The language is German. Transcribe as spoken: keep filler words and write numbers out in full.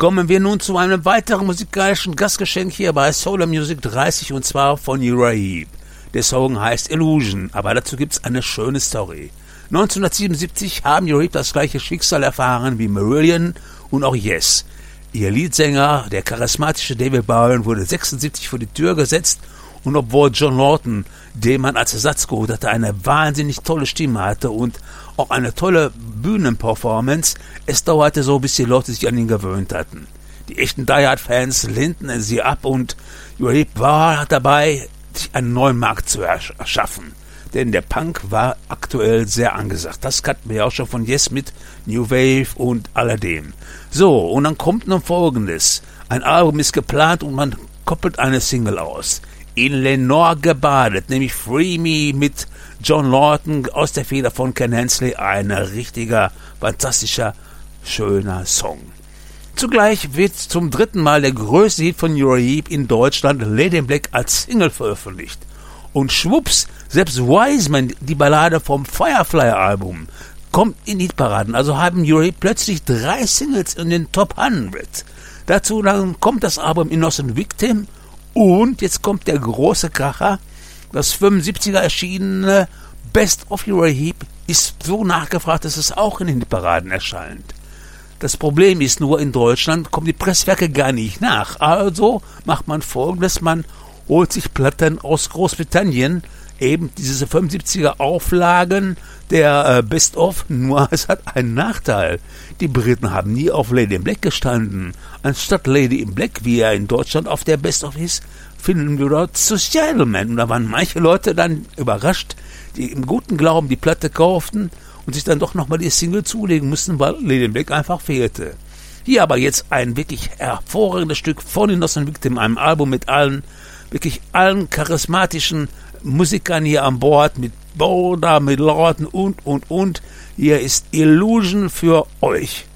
Kommen wir nun zu einem weiteren musikalischen Gastgeschenk hier bei Solar Music dreißig und zwar von Uriah Heep. Der Song heißt Illusion, aber dazu gibt's eine schöne Story. neunzehnhundertsiebenundsiebzig haben Uriah Heep das gleiche Schicksal erfahren wie Marillion und auch Yes. Ihr Leadsänger, der charismatische David Bowen, wurde sechsundsiebzig vor die Tür gesetzt und obwohl John Lawton, den man als Ersatz geholt hatte, eine wahnsinnig tolle Stimme hatte und auch eine tolle Bühnenperformance, es dauerte so, bis die Leute sich an ihn gewöhnt hatten. Die echten Die Hard Fans lehnten sie ab und Uriah Heep war dabei, sich einen neuen Markt zu erschaffen. Denn der Punk war aktuell sehr angesagt. Das kannten wir ja auch schon von Yes mit New Wave und alledem. So, und dann kommt noch Folgendes. Ein Album ist geplant und man koppelt eine Single aus. In Lenore gebadet, nämlich Free Me mit John Lawton aus der Feder von Ken Hensley. Ein richtiger, fantastischer, schöner Song. Zugleich wird zum dritten Mal der größte Hit von Uriah Heep in Deutschland, Lady in Black, als Single veröffentlicht. Und schwupps, selbst Wiseman, die Ballade vom Firefly-Album, kommt in die Hitparaden. Also haben Uriah Heep plötzlich drei Singles in den Top hundert. Dazu dann kommt das Album Innocent Victim und jetzt kommt der große Kracher. Das fünfundsiebziger erschienene Best of Uriah Heep ist so nachgefragt, dass es auch in den Hitparaden erscheint. Das Problem ist nur, in Deutschland kommen die Presswerke gar nicht nach. Also macht man Folgendes, man holt sich Platten aus Großbritannien, eben diese fünfundsiebziger Auflagen der äh, Best of, nur es hat einen Nachteil. Die Briten haben nie auf Lady in Black gestanden. Anstatt Lady in Black, wie er in Deutschland auf der Best of ist, finden wir dort Socialman. Und da waren manche Leute dann überrascht, die im guten Glauben die Platte kauften und sich dann doch nochmal die Single zulegen mussten, weil Lady in Black einfach fehlte. Hier aber jetzt ein wirklich hervorragendes Stück von Innocent Victim, einem Album mit allen, wirklich allen charismatischen Musikern hier an Bord, mit Boda, mit Lawton und, und, und. Hier ist Illusion für euch.